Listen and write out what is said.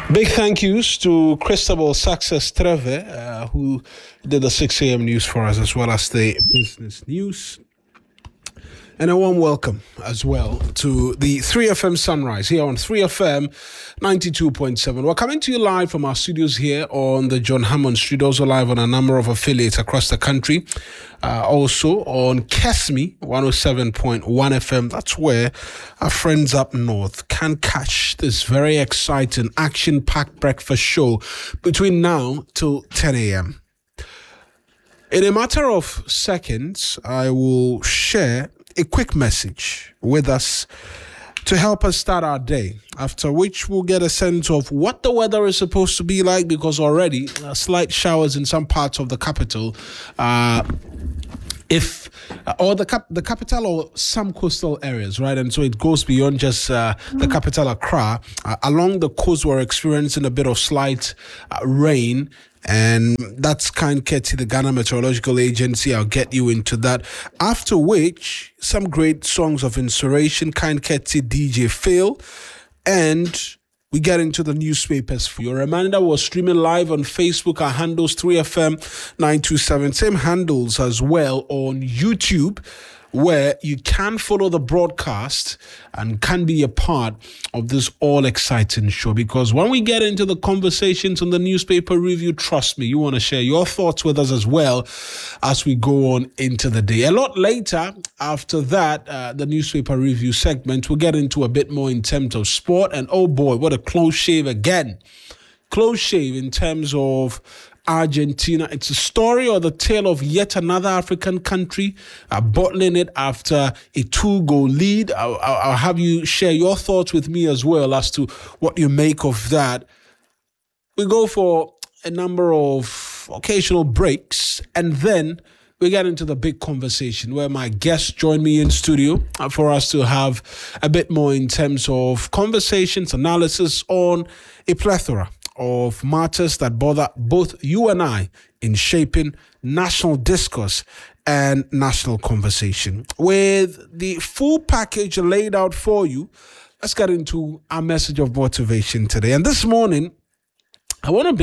Big thank yous to Cristobal Success Treve, who did the 6 a.m. news for us, as well as the business news. And a warm welcome as well to the 3FM Sunrise here on 3FM 92.7. We're coming to you live from our studios here on the John Hammond Street, also live on a number of affiliates across the country. Also on Kesme 107.1 FM. That's where our friends up north can catch this very exciting, action-packed breakfast show between now till 10 a.m. In a matter of seconds, I will share a quick message with us to help us start our day, after which we'll get a sense of what the weather is supposed to be like, because already slight showers in some parts of the capital, the capital or some coastal areas, right? And so it goes beyond just the capital, Accra. Along the coast, we're experiencing a bit of slight rain. And that's kind courtesy the Ghana Meteorological Agency. I'll get you into that. After which, some great songs of inspiration, kind courtesy DJ Phil. And we get into the newspapers for you. Reminder, we're streaming live on Facebook. Our handles 3FM927. Same handles as well on YouTube, where you can follow the broadcast and can be a part of this all-exciting show. Because when we get into the conversations on the newspaper review, trust me, you want to share your thoughts with us as well as we go on into the day. A lot later, after that, the newspaper review segment, we'll get into a bit more in terms of sport. And oh boy, what a close shave again. Close shave in terms of Argentina. It's a story or the tale of yet another African country bottling it after a 2-goal lead. I'll have you share your thoughts with me as well as to what you make of that. We go for a number of occasional breaks, and then we get into the big conversation where my guests join me in studio for us to have a bit more in terms of conversations, analysis on a plethora of matters that bother both you and I in shaping national discourse and national conversation. With the full package laid out for you, let's get into our message of motivation today. And this morning, I want to